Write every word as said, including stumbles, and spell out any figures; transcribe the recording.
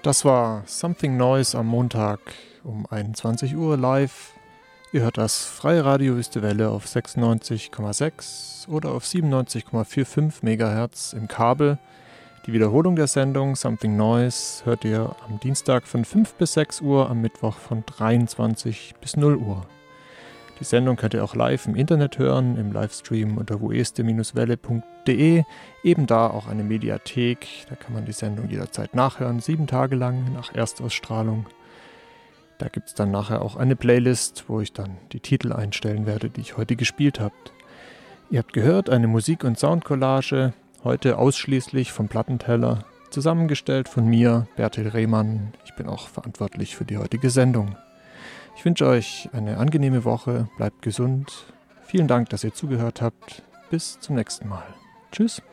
Das war Something Noise am Montag um einundzwanzig Uhr live. Ihr hört das Freie Radio Wüste Welle auf sechsundneunzig Komma sechs oder auf siebenundneunzig Komma fünfundvierzig Megahertz im Kabel. Die Wiederholung der Sendung Something Noise hört ihr am Dienstag von fünf bis sechs Uhr, am Mittwoch von dreiundzwanzig bis null Uhr. Die Sendung könnt ihr auch live im Internet hören, im Livestream unter wueste Welle punkt de. Eben da auch eine Mediathek, da kann man die Sendung jederzeit nachhören, sieben Tage lang nach Erstausstrahlung. Da gibt es dann nachher auch eine Playlist, wo ich dann die Titel einstellen werde, die ich heute gespielt habe. Ihr habt gehört, eine Musik- und Soundcollage, heute ausschließlich vom Plattenteller, zusammengestellt von mir, Bertil Rehmann. Ich bin auch verantwortlich für die heutige Sendung. Ich wünsche euch eine angenehme Woche, bleibt gesund. Vielen Dank, dass ihr zugehört habt. Bis zum nächsten Mal. Tschüss.